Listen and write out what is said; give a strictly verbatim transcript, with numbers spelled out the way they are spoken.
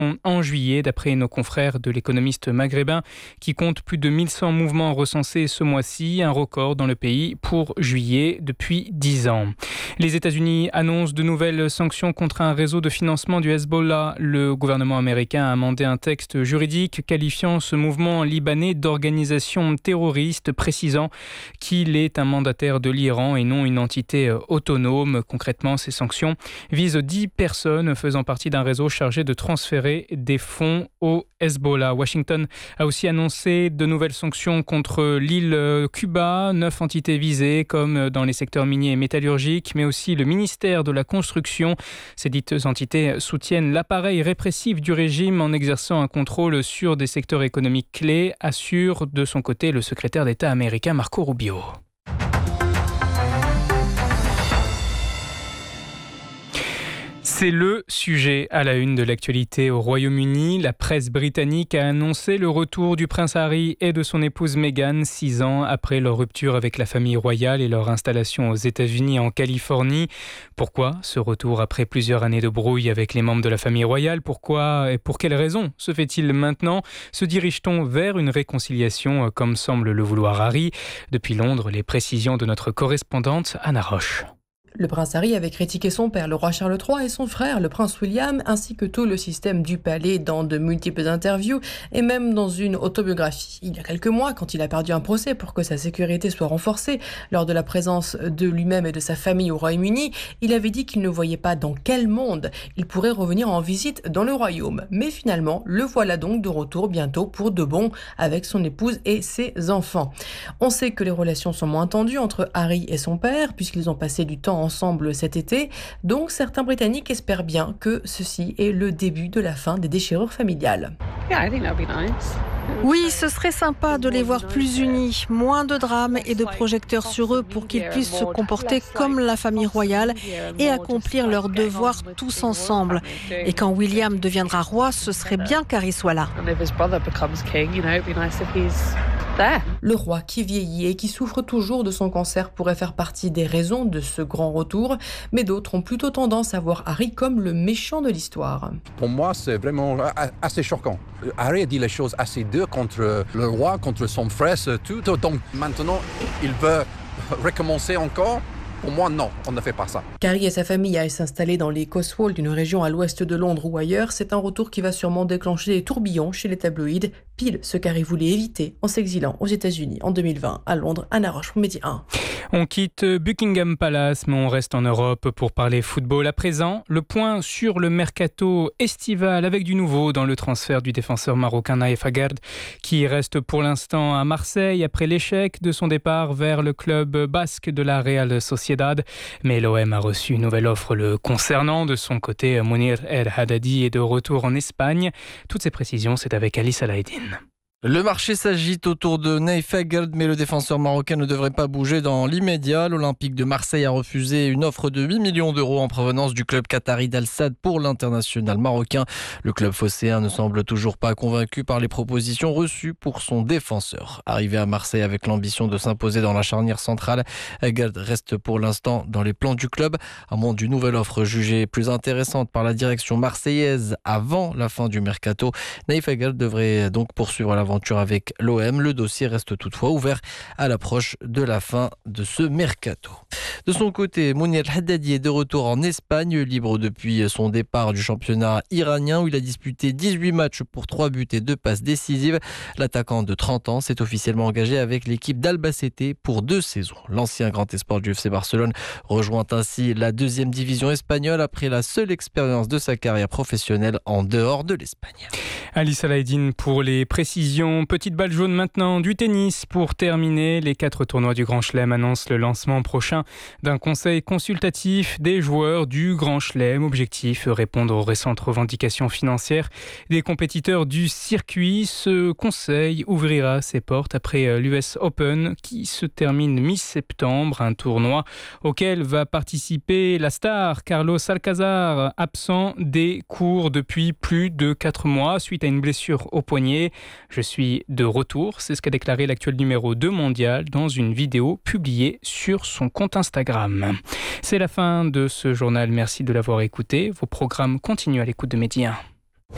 en juillet, d'après nos confrères de l'Économiste maghrébin, qui compte plus de mille cent mouvements recensés ce mois-ci, un record dans le pays pour juillet depuis dix ans. Les États-Unis annoncent de nouvelles sanctions contre un réseau de financement du Hezbollah. Le gouvernement américain a amendé un texte juridique qualifiant ce mouvement libanais d'organisation terroriste, précisant qu'il est un mandataire de l'Iran et non une entité autonome. Concrètement, ces sanctions visent dix personnes faisant partie d'un réseau chargé de transférer des fonds au Hezbollah. Washington a aussi annoncé de nouvelles sanctions contre l'île Cuba, neuf entités visées comme dans les secteurs miniers et métallurgiques, mais aussi le ministère de la Construction. Ces dites entités soutiennent l'appareil répressif du régime en exerçant un contrôle sur des secteurs économiques clés, assure de son côté le secrétaire d'État américain Marco Rubio. C'est le sujet à la une de l'actualité au Royaume-Uni. La presse britannique a annoncé le retour du prince Harry et de son épouse Meghan, six ans après leur rupture avec la famille royale et leur installation aux États-Unis et en Californie. Pourquoi ce retour après plusieurs années de brouille avec les membres de la famille royale ? Pourquoi et pour quelles raisons se fait-il maintenant ? Se dirige-t-on vers une réconciliation comme semble le vouloir Harry ? Depuis Londres, les précisions de notre correspondante Anna Roche. Le prince Harry avait critiqué son père, le roi Charles trois, et son frère, le prince William, ainsi que tout le système du palais dans de multiples interviews et même dans une autobiographie. Il y a quelques mois, quand il a perdu un procès pour que sa sécurité soit renforcée lors de la présence de lui-même et de sa famille au Royaume-Uni, il avait dit qu'il ne voyait pas dans quel monde il pourrait revenir en visite dans le royaume. Mais finalement, le voilà donc de retour bientôt pour de bon avec son épouse et ses enfants. On sait que les relations sont moins tendues entre Harry et son père, puisqu'ils ont passé du temps ensemble cet été, donc certains Britanniques espèrent bien que ceci est le début de la fin des déchirures familiales. Oui, ce serait sympa de les voir plus unis, moins de drames et de projecteurs sur eux pour qu'ils puissent se comporter comme la famille royale et accomplir leurs devoirs tous ensemble. Et quand William deviendra roi, ce serait bien qu'Harry soit là. Le roi qui vieillit et qui souffre toujours de son cancer pourrait faire partie des raisons de ce grand retour, mais d'autres ont plutôt tendance à voir Harry comme le méchant de l'histoire. Pour moi, c'est vraiment assez choquant. Harry a dit les choses assez dures contre le roi, contre son frère, tout. Donc maintenant, il veut recommencer encore. Pour moi, non, on ne fait pas ça. Harry et sa famille aillent s'installer dans les Cotswolds, une région à l'ouest de Londres ou ailleurs. C'est un retour qui va sûrement déclencher des tourbillons chez les tabloïds. Pile ce qu'Harry voulait éviter en s'exilant aux États-Unis en deux mille vingt. À Londres, Anna Roche pour Midi un. On quitte Buckingham Palace, mais on reste en Europe pour parler football. À présent, le point sur le mercato estival avec du nouveau dans le transfert du défenseur marocain Naïf Aguerd, qui reste pour l'instant à Marseille après l'échec de son départ vers le club basque de la Real Sociedad. Mais l'O M a reçu une nouvelle offre le concernant. De son côté, Mounir El Haddadi est de retour en Espagne. Toutes ces précisions, c'est avec Alice Alaeddine. Le marché s'agite autour de Naïf Aguerd, mais le défenseur marocain ne devrait pas bouger dans l'immédiat. L'Olympique de Marseille a refusé une offre de huit millions d'euros en provenance du club qatari d'Al Sadd pour l'international marocain. Le club phocéen ne semble toujours pas convaincu par les propositions reçues pour son défenseur. Arrivé à Marseille avec l'ambition de s'imposer dans la charnière centrale, Aguerd reste pour l'instant dans les plans du club. À moins d'une nouvelle offre jugée plus intéressante par la direction marseillaise avant la fin du mercato, Naïf Aguerd devrait donc poursuivre l'aventure avec l'O M. Le dossier reste toutefois ouvert à l'approche de la fin de ce mercato. De son côté, Mounir El Haddadi est de retour en Espagne, libre depuis son départ du championnat iranien où il a disputé dix-huit matchs pour trois buts et deux passes décisives. L'attaquant de trente ans s'est officiellement engagé avec l'équipe d'Albacete pour deux saisons. L'ancien grand espoir du F C Barcelone rejoint ainsi la deuxième division espagnole après la seule expérience de sa carrière professionnelle en dehors de l'Espagne. Alice Alaeddine pour les précisions. Petite balle jaune maintenant du tennis. Pour terminer, les quatre tournois du Grand Chelem annoncent le lancement prochain d'un conseil consultatif des joueurs du Grand Chelem. Objectif, répondre aux récentes revendications financières des compétiteurs du circuit. Ce conseil ouvrira ses portes après l'U S Open qui se termine mi-septembre, un tournoi auquel va participer la star Carlos Alcaraz, absent des cours depuis plus de quatre mois suite à une blessure au poignet. Je suis de retour, c'est ce qu'a déclaré l'actuel numéro deux mondial dans une vidéo publiée sur son compte Instagram. C'est la fin de ce journal, merci de l'avoir écouté. Vos programmes continuent à l'écoute de Midi un.